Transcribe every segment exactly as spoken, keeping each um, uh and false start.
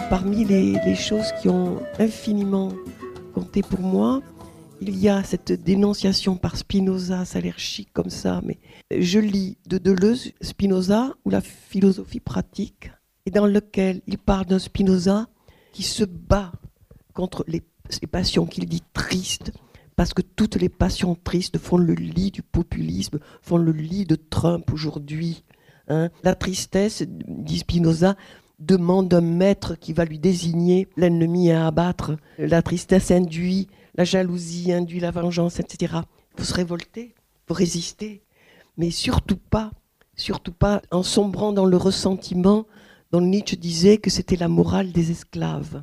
Parmi les, les choses qui ont infiniment compté pour moi, il y a cette dénonciation par Spinoza, ça a l'air chic comme ça, mais je lis de Deleuze Spinoza ou la philosophie pratique, et dans lequel il parle d'un Spinoza qui se bat contre les, les passions qu'il dit tristes, parce que toutes les passions tristes font le lit du populisme, font le lit de Trump aujourd'hui. Hein. La tristesse, dit Spinoza, demande un maître qui va lui désigner l'ennemi à abattre. La tristesse induit la jalousie, induit la vengeance, et cetera. Il faut se révolter, il faut résister, mais surtout pas, surtout pas en sombrant dans le ressentiment dont Nietzsche disait que c'était la morale des esclaves.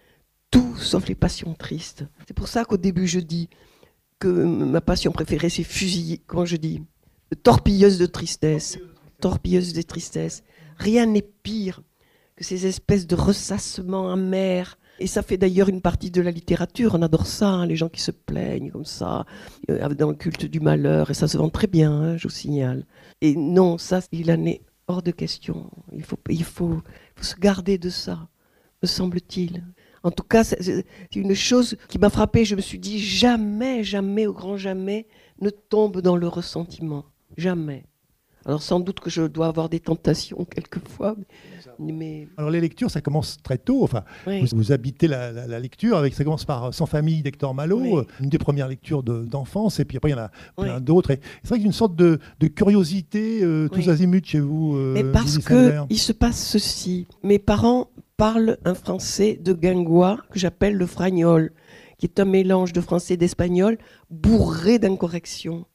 Tout sauf les passions tristes. C'est pour ça qu'au début je dis que ma passion préférée c'est fusiller, comment je dis, torpilleuse de tristesse, torpilleuse de tristesse. Rien n'est pire que ces espèces de ressassements amers. Et ça fait d'ailleurs une partie de la littérature, on adore ça, hein, les gens qui se plaignent comme ça, euh, dans le culte du malheur, et ça se vend très bien, hein, je vous signale. Et non, ça, il en est hors de question. Il faut, il faut, il faut se garder de ça, me semble-t-il. En tout cas, c'est, c'est une chose qui m'a frappée, je me suis dit, jamais, jamais, au grand jamais, ne tombe dans le ressentiment. Jamais. Alors sans doute que je dois avoir des tentations quelquefois. Mais... Alors les lectures, ça commence très tôt. Enfin, oui. vous, vous habitez la, la, la lecture. Avec, ça commence par Sans famille d'Hector Malot, oui. une des premières lectures de, d'enfance. Et puis après, il y en a plein oui. d'autres. Et c'est vrai qu'il y a une sorte de, de curiosité euh, tous oui. azimuts chez vous. Euh, Mais parce qu'il se passe ceci. Mes parents parlent un français de guingois que j'appelle le fragnol, qui est un mélange de français et d'espagnol bourré d'incorrections.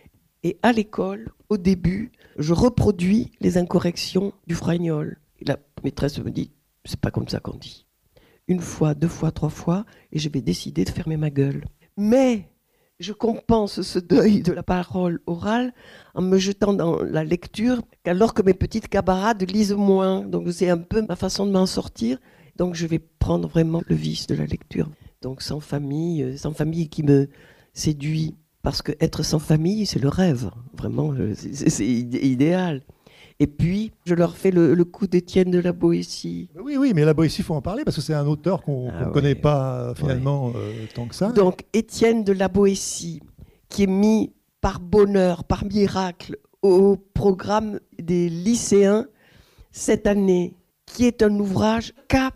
Et à l'école, au début, je reproduis les incorrections du fragnol. Et la maîtresse me dit, c'est pas comme ça qu'on dit. Une fois, deux fois, trois fois, et je vais décider de fermer ma gueule. Mais je compense ce deuil de la parole orale en me jetant dans la lecture, alors que mes petites camarades lisent moins. Donc c'est un peu ma façon de m'en sortir. Donc je vais prendre vraiment le vice de la lecture. Donc sans famille, sans famille qui me séduit. Parce qu'être sans famille, c'est le rêve. Vraiment, c'est, c'est idéal. Et puis, je leur fais le, le coup d'Étienne de la Boétie. Oui, oui, mais la Boétie, il faut en parler, parce que c'est un auteur qu'on ne ah, connaît ouais. pas finalement ouais. euh, tant que ça. Donc, Étienne de la Boétie, qui est mis par bonheur, par miracle, au programme des lycéens cette année, qui est un ouvrage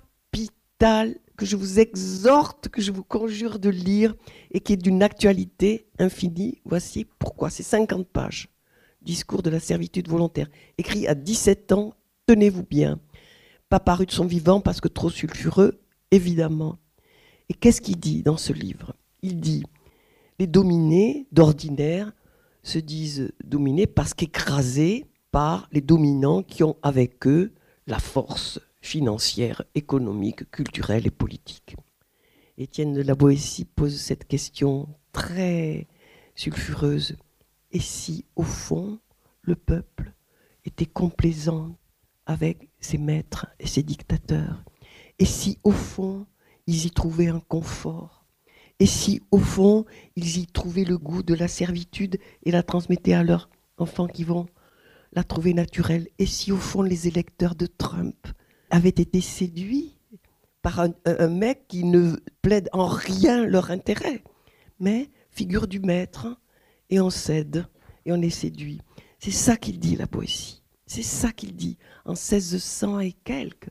capital, que je vous exhorte, que je vous conjure de lire, et qui est d'une actualité infinie. Voici pourquoi. C'est cinquante pages. Discours de la servitude volontaire. Écrit à dix-sept ans, tenez-vous bien. Pas paru de son vivant parce que trop sulfureux, évidemment. Et qu'est-ce qu'il dit dans ce livre ? Il dit, les dominés, d'ordinaire, se disent dominés parce qu'écrasés par les dominants qui ont avec eux la force financière, économique, culturelle et politique. Étienne de la Boétie pose cette question très sulfureuse. Et si, au fond, le peuple était complaisant avec ses maîtres et ses dictateurs ? Et si, au fond, ils y trouvaient un confort ? Et si, au fond, ils y trouvaient le goût de la servitude et la transmettaient à leurs enfants qui vont la trouver naturelle ? Et si, au fond, les électeurs de Trump avaient été séduits par un, un mec qui ne plaide en rien leur intérêt, mais figure du maître, et on cède, et on est séduit. C'est ça qu'il dit, la Boétie. C'est ça qu'il dit, en seize cents et quelques.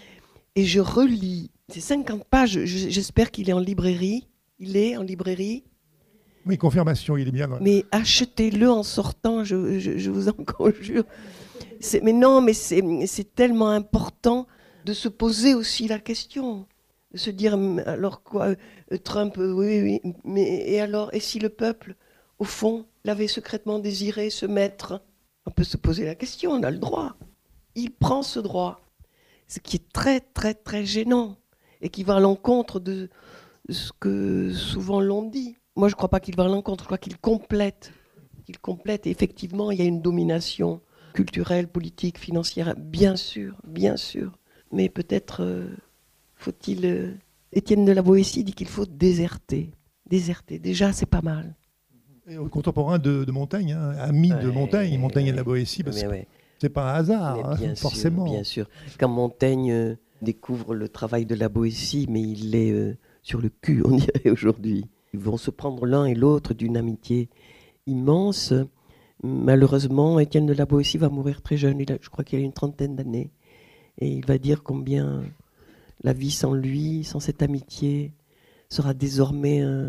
Et je relis, ces cinquante pages, j'espère qu'il est en librairie. Il est en librairie. Oui, confirmation, il est bien. Dans... Mais achetez-le en sortant, je, je, je vous en conjure. C'est, mais non, mais c'est, c'est tellement important de se poser aussi la question. De se dire, alors quoi, Trump, oui, oui, mais et alors, et si le peuple, au fond, l'avait secrètement désiré se mettre ? On peut se poser la question, on a le droit. Il prend ce droit, ce qui est très, très, très gênant et qui va à l'encontre de ce que souvent l'on dit. Moi, je ne crois pas qu'il va à l'encontre, je crois qu'il complète. Qu'il complète. Et effectivement, il y a une domination culturelle, politique, financière, bien sûr, bien sûr. Mais peut-être euh, faut-il... Euh, Étienne de la Boétie dit qu'il faut déserter. Déserter, déjà, c'est pas mal. Et contemporain de, de Montaigne, hein, ami ouais, de Montaigne, Montaigne et de la Boétie, parce que ouais. c'est pas un hasard, hein, bien forcément. Sûr, bien sûr. Quand Montaigne découvre le travail de la Boétie, mais il est euh, sur le cul, on dirait aujourd'hui. Ils vont se prendre l'un et l'autre d'une amitié immense. Malheureusement, Étienne de la Boétie va mourir très jeune. Il a, je crois qu'il a une trentaine d'années. Et il va dire combien la vie sans lui, sans cette amitié, sera désormais euh,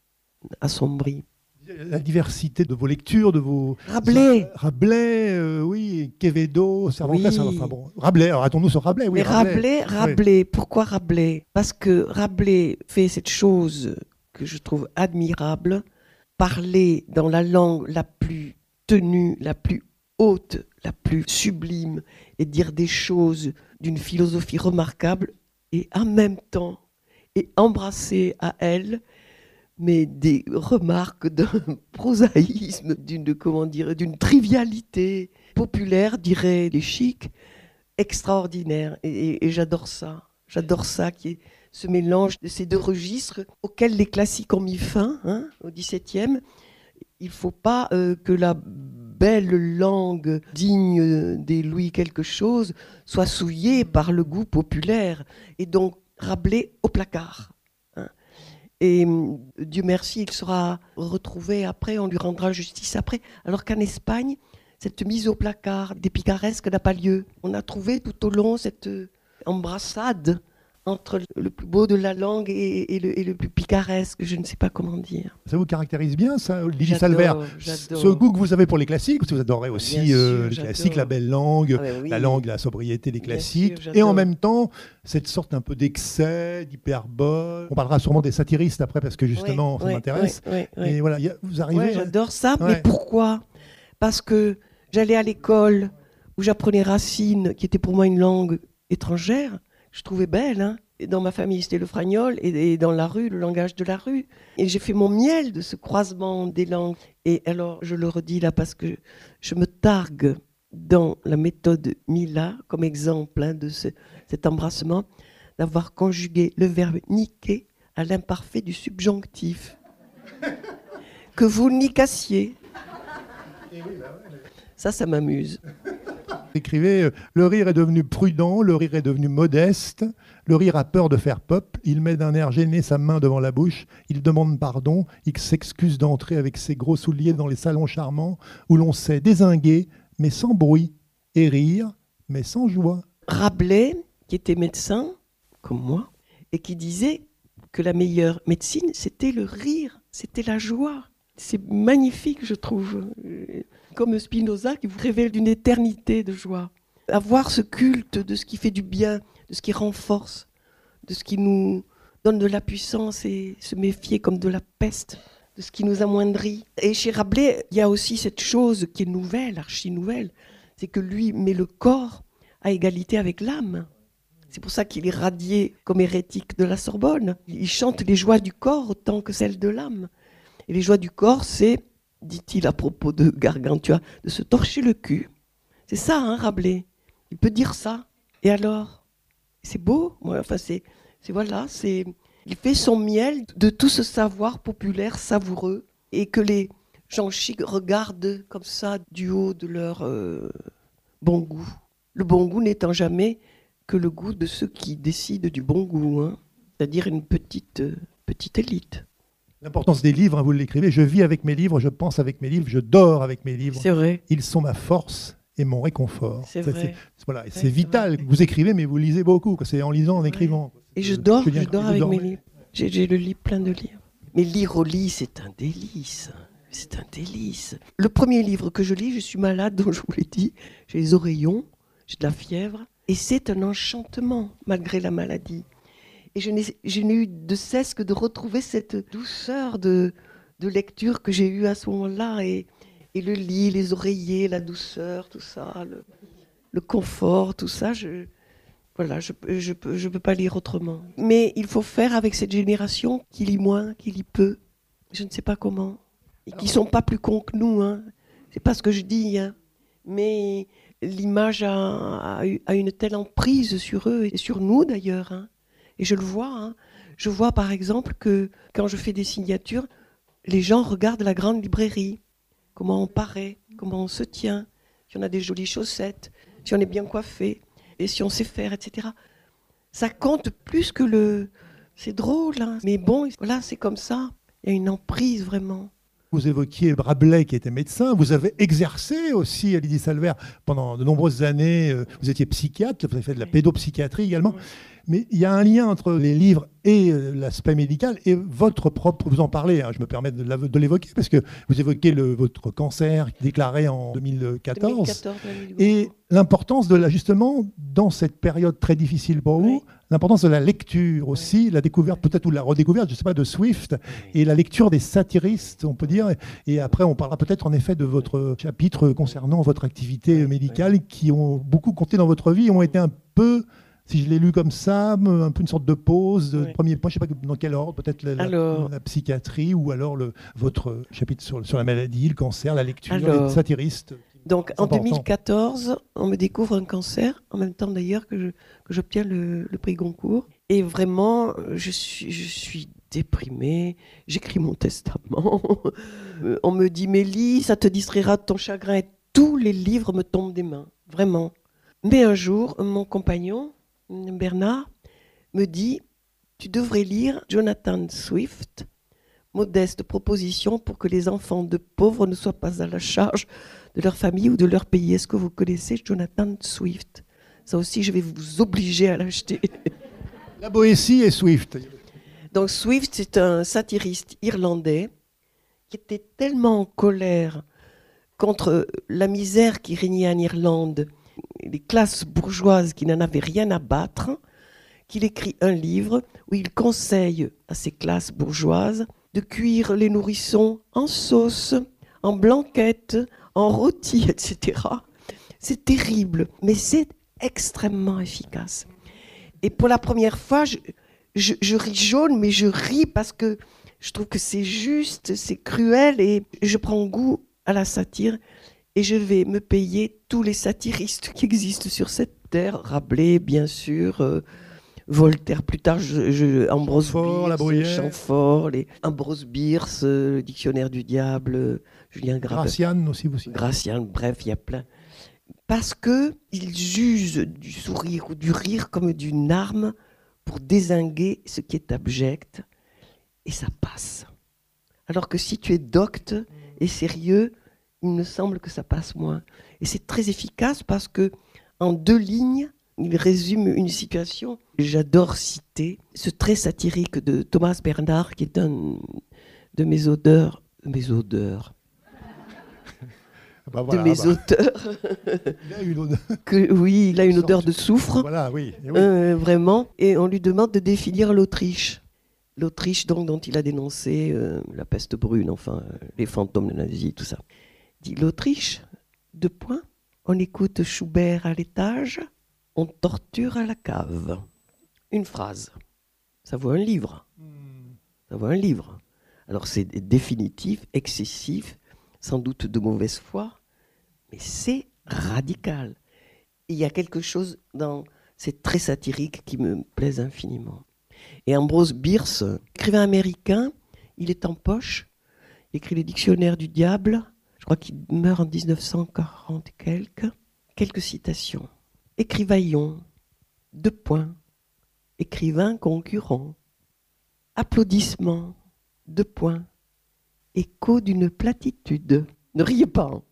assombrie. La diversité de vos lectures, de vos... Rabelais. Rabelais, euh, oui, Quevedo, Cervantes, Oui. enfin bon. Rabelais, alors attendons sur Rabelais, oui. Mais Rabelais, Rabelais, Rabelais, oui. Pourquoi Rabelais? Parce que Rabelais fait cette chose que je trouve admirable, parler dans la langue la plus tenue, la plus haute, la plus sublime, et dire des choses d'une philosophie remarquable, et en même temps, et embrasser à elle, mais des remarques d'un prosaïsme, d'une, comment dire, d'une trivialité populaire, diraient les chics, extraordinaire. Et, et, et j'adore ça. J'adore ça, qui est ce mélange de ces deux registres auxquels les classiques ont mis fin, hein, au dix-septième. Il ne faut pas euh, que la belle langue digne des Louis quelque chose soit souillée par le goût populaire. Et donc, Rabelais au placard. Hein. Et Dieu merci, il sera retrouvé après, on lui rendra justice après. Alors qu'en Espagne, cette mise au placard des picaresques n'a pas lieu. On a trouvé tout au long cette embrassade entre le plus beau de la langue et, et, le, et le plus picaresque, je ne sais pas comment dire. Ça vous caractérise bien, ça, Lily Salvert, j'adore. Ce goût que vous avez pour les classiques, parce que vous adorez aussi sûr, euh, les classiques, la belle langue, ah oui. la langue, la sobriété des classiques, sûr, et en même temps, cette sorte un peu d'excès, d'hyperbole. On parlera sûrement des satiristes après, parce que justement, oui, ça oui, m'intéresse. Oui, oui, et voilà, y a, vous arrivez... Ouais, j'adore ça, ouais. Mais pourquoi? Parce que j'allais à l'école où j'apprenais Racine, qui était pour moi une langue étrangère. Je trouvais belle, hein. Et dans ma famille, c'était le fragnol, et, et dans la rue, le langage de la rue. Et j'ai fait mon miel de ce croisement des langues. Et alors, je le redis là, parce que je me targue dans la méthode Mila, comme exemple hein, de ce, cet embrassement, d'avoir conjugué le verbe niquer à l'imparfait du subjonctif. Que vous nicassiez. Ça, ça m'amuse. Écrivez, le rire est devenu prudent, le rire est devenu modeste, le rire a peur de faire pop, il met d'un air gêné sa main devant la bouche, il demande pardon, il s'excuse d'entrer avec ses gros souliers dans les salons charmants où l'on sait dézinguer, mais sans bruit, et rire, mais sans joie. Rabelais, qui était médecin, comme moi, et qui disait que la meilleure médecine, c'était le rire, c'était la joie. C'est magnifique, je trouve. Comme Spinoza, qui vous révèle d'une éternité de joie. Avoir ce culte de ce qui fait du bien, de ce qui renforce, de ce qui nous donne de la puissance et se méfier comme de la peste, de ce qui nous amoindrit. Et chez Rabelais, il y a aussi cette chose qui est nouvelle, archi-nouvelle, c'est que lui met le corps à égalité avec l'âme. C'est pour ça qu'il est radié comme hérétique de la Sorbonne. Il chante les joies du corps autant que celles de l'âme. Et les joies du corps, c'est, dit-il à propos de Gargantua, de se torcher le cul. C'est ça, hein, Rabelais. Il peut dire ça. Et alors? C'est beau. Ouais, enfin, c'est, c'est voilà, c'est. Il fait son miel de tout ce savoir populaire savoureux et que les gens chics regardent comme ça du haut de leur euh, bon goût. Le bon goût n'étant jamais que le goût de ceux qui décident du bon goût, hein. C'est-à-dire une petite, euh, petite élite. L'importance des livres, hein, vous l'écrivez, je vis avec mes livres, je pense avec mes livres, je dors avec mes livres. C'est vrai. Ils sont ma force et mon réconfort. C'est ça, vrai. C'est, voilà, ouais, c'est vital. C'est vous écrivez, mais vous lisez beaucoup. C'est en lisant, en écrivant. Ouais. Et je dors, je, je dors avec dormez. mes livres. J'ai, j'ai le lit plein de livres. Mais lire au lit, c'est un délice. C'est un délice. Le premier livre que je lis, je suis malade, donc je vous l'ai dit, j'ai les oreillons, j'ai de la fièvre. Et c'est un enchantement, malgré la maladie. Et je n'ai, je n'ai eu de cesse que de retrouver cette douceur de, de lecture que j'ai eue à ce moment-là. Et, et le lit, les oreillers, la douceur, tout ça, le, le confort, tout ça, je, voilà, je ne je, je, je peux pas lire autrement. Mais il faut faire avec cette génération qui lit moins, qui lit peu. Je ne sais pas comment. Et qui ne sont pas plus cons que nous. Hein. Ce n'est pas ce que je dis. Hein. Mais l'image a, a, a une telle emprise sur eux et sur nous d'ailleurs. Hein. Et je le vois, hein. Je vois par exemple que quand je fais des signatures, les gens regardent la grande librairie, comment on paraît, comment on se tient, si on a des jolies chaussettes, si on est bien coiffé, et si on sait faire, et cetera. Ça compte plus que le... C'est drôle, hein. Mais bon, voilà, c'est comme ça. Il y a une emprise, vraiment. Vous évoquiez Rabelais qui était médecin. Vous avez exercé aussi, Lydie Salvert, pendant de nombreuses années. Vous étiez psychiatre, vous avez fait de la pédopsychiatrie également. Oui. Mais il y a un lien entre les livres et l'aspect médical et votre propre... Vous en parlez, hein, je me permets de, de l'évoquer, parce que vous évoquez le, votre cancer déclaré en deux mille quatorze. deux mille quatorze et l'importance de la, justement, dans cette période très difficile pour vous, oui. l'importance de la lecture aussi, oui. la découverte peut-être ou la redécouverte, je ne sais pas, de Swift, oui. et la lecture des satiristes, on peut dire. Et après, on parlera peut-être en effet de votre chapitre concernant votre activité oui. médicale, oui. qui ont beaucoup compté dans votre vie, ont été un peu... Si je l'ai lu comme ça, un peu une sorte de pause, de oui. premier point, je ne sais pas dans quel ordre, peut-être la, alors, la, la psychiatrie ou alors le, votre chapitre sur, sur la maladie, le cancer, la lecture, alors, les satiristes. Donc en deux mille quatorze, on me découvre un cancer, en même temps d'ailleurs que, je, que j'obtiens le, le prix Goncourt. Et vraiment, je suis, je suis déprimée, j'écris mon testament. On me dit, Mélie, ça te distraira de ton chagrin. Et tous les livres me tombent des mains, vraiment. Mais un jour, mon compagnon, Bernard, me dit « Tu devrais lire Jonathan Swift, modeste proposition pour que les enfants de pauvres ne soient pas à la charge de leur famille ou de leur pays. Est-ce que vous connaissez Jonathan Swift ?» Ça aussi, je vais vous obliger à l'acheter. La Boétie et Swift. Donc Swift, c'est un satiriste irlandais qui était tellement en colère contre la misère qui régnait en Irlande, les classes bourgeoises qui n'en avaient rien à battre, qu'il écrit un livre où il conseille à ces classes bourgeoises de cuire les nourrissons en sauce, en blanquette, en rôti, et cetera. C'est terrible, mais c'est extrêmement efficace. Et pour la première fois, je, je, je ris jaune, mais je ris parce que je trouve que c'est juste, c'est cruel, et je prends goût à la satire. Et je vais me payer tous les satiristes qui existent sur cette terre. Rabelais, bien sûr, euh, Voltaire, plus tard, je, je, Ambrose Fort, Bierce, Chamfort, les Ambrose Bierce, euh, le Dictionnaire du Diable, euh, Julien Grabet. Gracian aussi, vous aussi. Gracian, bref, il y a plein. Parce qu'ils jugent du sourire ou du rire comme d'une arme pour dézinguer ce qui est abject. Et ça passe. Alors que si tu es docte et sérieux, il me semble que ça passe moins. Et c'est très efficace parce que en deux lignes, il résume une situation. J'adore citer ce trait satirique de Thomas Bernhard, qui est un de mes auteurs, mes auteurs, bah voilà, de mes bah. auteurs. Il a une odeur. Que, oui, il a une odeur de soufre. Voilà, oui. Et oui. Euh, vraiment. Et on lui demande de définir l'Autriche. L'Autriche, donc, dont il a dénoncé euh, la peste brune, enfin, euh, les fantômes de nazis, tout ça. Dit l'Autriche, deux points, on écoute Schubert à l'étage, on torture à la cave. Une phrase, ça vaut un livre. Ça vaut un livre. Alors c'est définitif, excessif, sans doute de mauvaise foi, mais c'est radical. Il y a quelque chose dans c'est très satirique qui me plaise infiniment. Et Ambrose Bierce, écrivain américain, il est en poche, il écrit le Dictionnaire du Diable. Je crois qu'il meurt en dix-neuf cent quarante et quelques. Quelques citations. Écrivaillon, deux points. Écrivain concurrent. Applaudissements, deux points. Écho d'une platitude. Ne riez pas.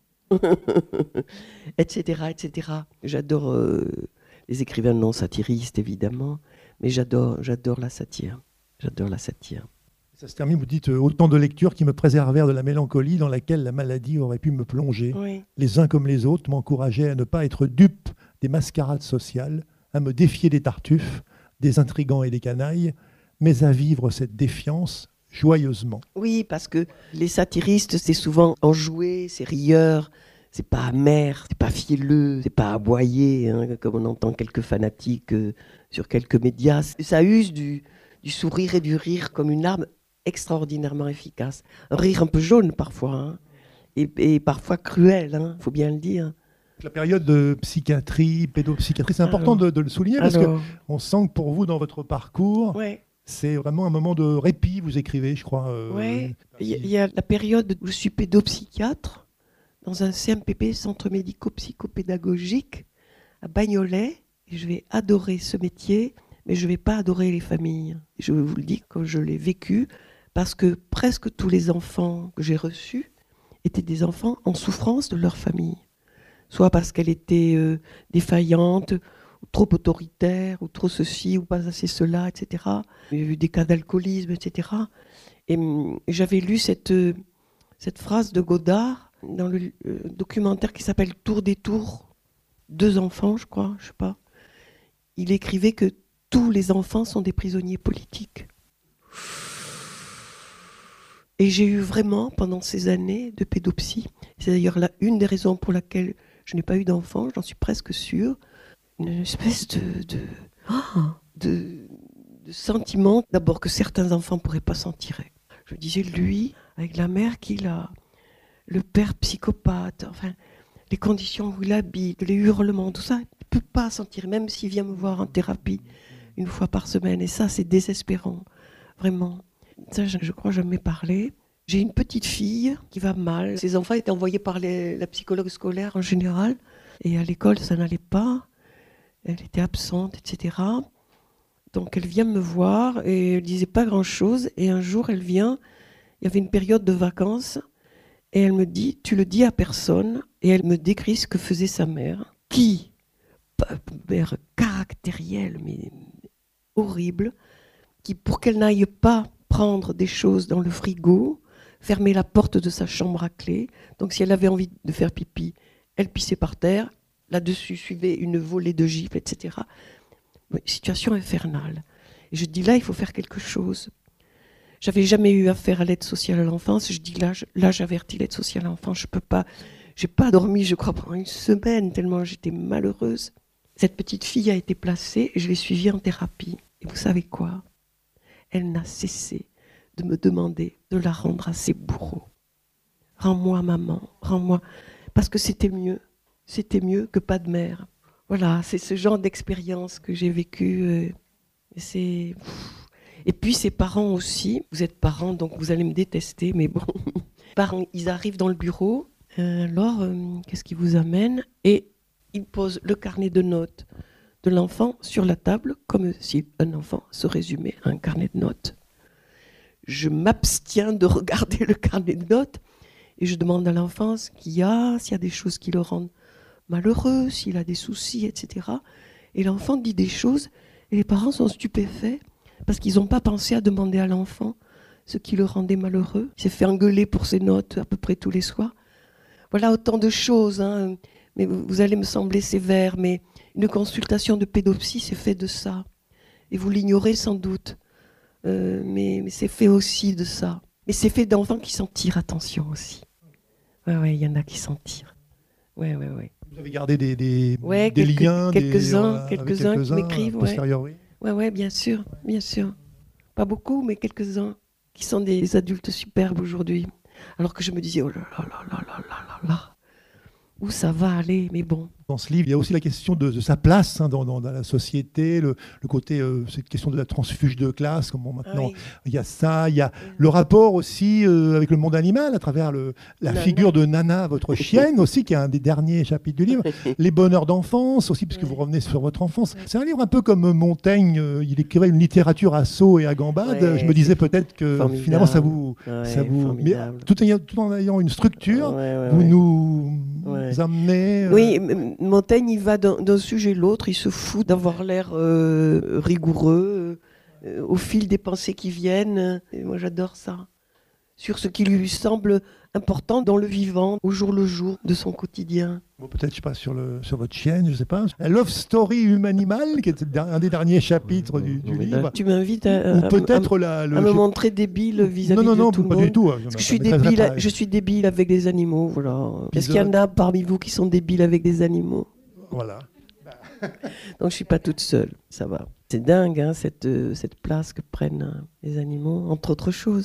Etc, et cetera. J'adore euh, les écrivains non satiristes, évidemment, mais j'adore, j'adore la satire. J'adore la satire. Ça se termine, vous dites euh, autant de lectures qui me préservèrent de la mélancolie dans laquelle la maladie aurait pu me plonger. Oui. Les uns comme les autres m'encourageaient à ne pas être dupe des mascarades sociales, à me défier des tartuffes, des intrigants et des canailles, mais à vivre cette défiance joyeusement. Oui, parce que les satiristes, c'est souvent enjoué, c'est rieur, c'est pas amer, c'est pas fielleux, c'est pas aboyé, hein, comme on entend quelques fanatiques euh, sur quelques médias. Ça use du, du sourire et du rire comme une arme extraordinairement efficace. Un rire un peu jaune parfois, hein, et, et parfois cruel, hein, faut bien le dire. La période de psychiatrie, pédopsychiatrie, c'est important alors, de, de le souligner parce qu'on sent que pour vous, dans votre parcours, ouais. c'est vraiment un moment de répit, vous écrivez, je crois. Euh, oui, il y, y a la période où je suis pédopsychiatre dans un C M P P, Centre médico-psychopédagogique, à Bagnolet. Et je vais adorer ce métier, mais je ne vais pas adorer les familles. Je vous le dis comme je l'ai vécu, parce que presque tous les enfants que j'ai reçus étaient des enfants en souffrance de leur famille. Soit parce qu'elle était euh, défaillante, ou trop autoritaire, ou trop ceci, ou pas assez cela, et cetera. J'ai vu des cas d'alcoolisme, et cetera. Et hum, j'avais lu cette, euh, cette phrase de Godard dans le euh, documentaire qui s'appelle Tour des Tours. Deux enfants, je crois, je sais pas. Il écrivait que tous les enfants sont des prisonniers politiques. Et j'ai eu vraiment, pendant ces années de pédopsie, c'est d'ailleurs là une des raisons pour laquelle je n'ai pas eu d'enfant, j'en suis presque sûre, une espèce de, de, de, de sentiment, d'abord que certains enfants ne pourraient pas s'en tirer. Je disais, lui, avec la mère qu'il a, le père psychopathe, enfin, les conditions où il habite, les hurlements, tout ça, il ne peut pas s'en tirer, même s'il vient me voir en thérapie une fois par semaine. Et ça, c'est désespérant, vraiment. Ça, je, je crois jamais parlé. J'ai une petite fille qui va mal. Ses enfants étaient envoyés par les, la psychologue scolaire en général. Et à l'école, ça n'allait pas. Elle était absente, et cetera. Donc, elle vient me voir et elle disait pas grand-chose. Et un jour, elle vient. Il y avait une période de vacances. Et elle me dit, tu le dis à personne. Et elle me décrit ce que faisait sa mère. Qui, mère caractérielle, mais horrible, qui, pour qu'elle n'aille pas prendre des choses dans le frigo, fermer la porte de sa chambre à clé. Donc si elle avait envie de faire pipi, elle pissait par terre. Là-dessus suivait une volée de gifles, et cetera. Situation infernale. Et je dis là, il faut faire quelque chose. J'avais jamais eu affaire à l'aide sociale à l'enfance. Je dis là, je, là j'avertis l'aide sociale à l'enfance. Je peux pas. J'ai pas dormi, je crois, pendant une semaine tellement j'étais malheureuse. Cette petite fille a été placée et je l'ai suivie en thérapie. Et vous savez quoi ? Elle n'a cessé de me demander de la rendre à ses bourreaux. Rends-moi maman, rends-moi. Parce que c'était mieux. C'était mieux que pas de mère. Voilà, c'est ce genre d'expérience que j'ai vécue. Euh, c'est... Et puis ses parents aussi. Vous êtes parents, donc vous allez me détester, mais bon. Parents, ils arrivent dans le bureau. Euh, alors, euh, qu'est-ce qui vous amène ? Et ils posent le carnet de notes de l'enfant sur la table, comme si un enfant se résumait à un carnet de notes. Je m'abstiens de regarder le carnet de notes et je demande à l'enfant ce qu'il y a, s'il y a des choses qui le rendent malheureux, s'il a des soucis, et cetera. Et l'enfant dit des choses et les parents sont stupéfaits parce qu'ils n'ont pas pensé à demander à l'enfant ce qui le rendait malheureux. Il s'est fait engueuler pour ses notes à peu près tous les soirs. Voilà autant de choses, hein. Mais vous allez me sembler sévère, mais une consultation de pédopsie, c'est fait de ça. Et vous l'ignorez sans doute. Euh, mais, mais c'est fait aussi de ça. Mais c'est fait d'enfants qui s'en tirent, attention aussi. Oui, oui, il y en a qui s'en tirent. Oui, oui, oui. Vous avez gardé des, des, ouais, des quelques, liens quelques-uns, des, quelques-uns, quelques-uns qui m'écrivent. Oui, oui, ouais, ouais, bien sûr, bien sûr. Pas beaucoup, mais quelques-uns qui sont des adultes superbes aujourd'hui. Alors que je me disais, oh là là là là là là là là. Où ça va aller, mais bon. Dans ce livre, il y a aussi la question de, de sa place hein, dans, dans, dans la société, le, le côté, euh, cette question de la transfuge de classe, comment maintenant, ah oui. Il y a ça, il y a oui. Le rapport aussi euh, avec le monde animal, à travers le, la Nana. Figure de Nana, votre chienne aussi, qui est un des derniers chapitres du livre, les bonheurs d'enfance aussi, puisque oui. Vous revenez sur votre enfance. Oui. C'est un livre un peu comme Montaigne, euh, il écrivait une littérature à saut et à gambade. Oui, je me disais peut-être que formidable. Finalement, ça vous... Ouais, ça vous mais, tout, en, tout en ayant une structure, ouais, ouais, vous ouais. nous... Ouais. Amener, euh... Oui, Montaigne, il va d'un, d'un sujet à l'autre, il se fout d'avoir l'air euh, rigoureux euh, au fil des pensées qui viennent. Et moi, j'adore ça. Sur ce qui lui semble important dans le vivant, au jour le jour de son quotidien. Bon, peut-être, je sais pas, sur, le, sur votre chienne, je sais pas. La Love Story Human-Animal, qui est un des derniers chapitres du, du livre. Tu m'invites à, à, peut-être à, la, le... à me montrer débile vis-à-vis non, non, de tout non, le monde. Non, non, pas du tout. Parce que je suis, débile, je suis débile avec les animaux, voilà. Est-ce qu'il y en a parmi vous qui sont débiles avec des animaux ? Voilà. Donc je ne suis pas toute seule, ça va. C'est dingue, hein, cette, cette place que prennent les animaux, entre autres choses.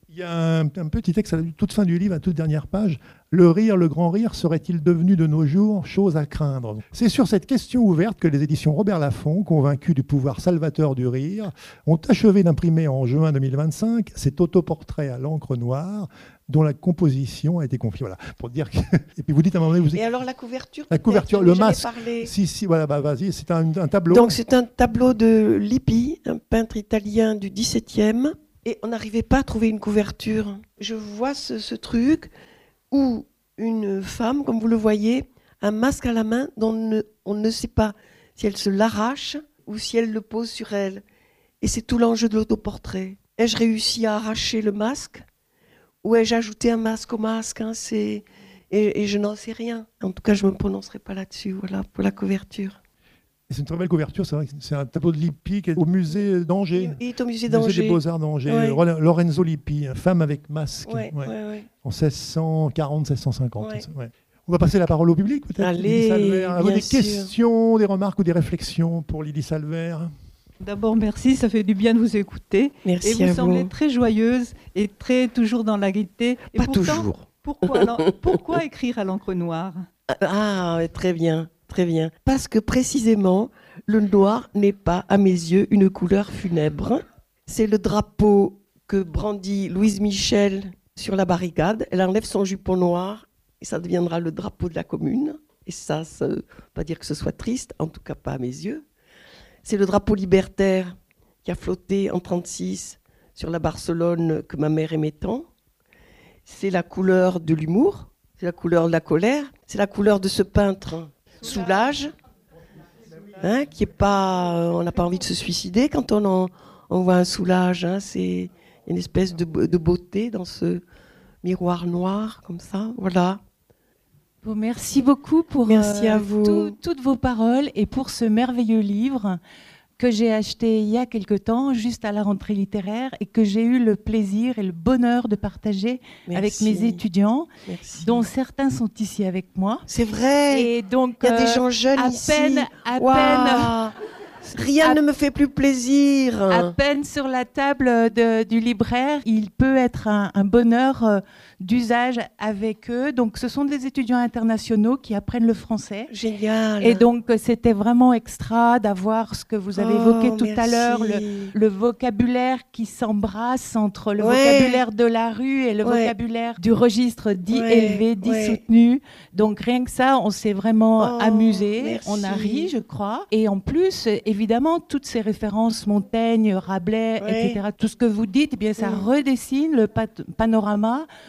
Il y a un, un petit texte à la toute fin du livre, à la toute dernière page. Le rire, le grand rire, serait-il devenu de nos jours chose à craindre? C'est sur cette question ouverte que les éditions Robert Laffont, convaincus du pouvoir salvateur du rire, ont achevé d'imprimer en juin deux mille vingt-cinq cet autoportrait à l'encre noire dont la composition a été confiée. Voilà, pour dire que... Et puis vous dites à un moment donné... Vous... Et alors la couverture La couverture, le masque. Parlé. Si, si, voilà, bah, vas-y, c'est un, un tableau. Donc c'est un tableau de Lippi, un peintre italien du dix-septième. Et on n'arrivait pas à trouver une couverture. Je vois ce, ce truc où une femme, comme vous le voyez, a un masque à la main dont on ne, on ne sait pas si elle se l'arrache ou si elle le pose sur elle. Et c'est tout l'enjeu de l'autoportrait. Ai-je réussi à arracher le masque ou ai-je ajouté un masque au masque, hein, c'est... et, et je n'en sais rien. En tout cas, je ne me prononcerai pas là-dessus, voilà, pour la couverture. C'est une très belle couverture, c'est vrai. C'est un tableau de Lippi qui est au musée d'Angers. Il est au musée Le d'Angers. musée des Beaux-Arts d'Angers. Ouais. Lorenzo Lippi, femme avec masque. Ouais, ouais. ouais, ouais. En seize cent quarante seize cent cinquante. Ouais. Ouais. On va passer la parole au public, peut-être. Allez, Lydie Salvert. Avez-vous bien des sûr. questions, des remarques ou des réflexions pour Lydie Salvert? D'abord, merci, ça fait du bien de vous écouter. Merci et vous à semblez vous. très joyeuse et très toujours dans la gaieté. Et Pas pourtant, toujours. Pourquoi, alors, pourquoi écrire à l'encre noire? Ah, très bien, très bien. Parce que précisément, le noir n'est pas, à mes yeux, une couleur funèbre. C'est le drapeau que brandit Louise Michel sur la barricade. Elle enlève son jupon noir et ça deviendra le drapeau de la commune. Et ça, ça ne veut pas dire que ce soit triste, en tout cas pas à mes yeux. C'est le drapeau libertaire qui a flotté en trente-six sur la Barcelone que ma mère aimait tant. C'est la couleur de l'humour, c'est la couleur de la colère, c'est la couleur de ce peintre Soulage, hein, qui est pas, euh, on n'a pas envie de se suicider quand on, en, on voit un Soulage. Hein, c'est une espèce de, de beauté dans ce miroir noir comme ça. Voilà. Bon, merci beaucoup pour Merci euh, à vous. tout- toutes vos paroles et pour ce merveilleux livre que j'ai acheté il y a quelque temps, juste à la rentrée littéraire, et que j'ai eu le plaisir et le bonheur de partager Merci. avec mes étudiants, Merci. dont certains sont ici avec moi. C'est vrai. Et donc, Il y a des euh, gens jeunes à ici. peine, à Waouh. peine, Rien à- ne me fait plus plaisir. à peine sur la table de- du libraire, il peut être un, un bonheur euh, d'usage avec eux. Donc, ce sont des étudiants internationaux qui apprennent le français. Génial. Et donc, euh, c'était vraiment extra d'avoir ce que vous avez Oh, évoqué tout à merci. l'heure, le, le vocabulaire qui s'embrasse entre le Ouais. vocabulaire de la rue et le Ouais. vocabulaire du registre dit Ouais, élevé, dit ouais. soutenu. Donc, rien que ça, on s'est vraiment Oh, amusé. merci. On a ri, je crois. Et en plus, euh, évidemment, toutes ces références, Montaigne, Rabelais, Ouais. et cetera, tout ce que vous dites, eh bien, ça Mm. redessine le pat- panorama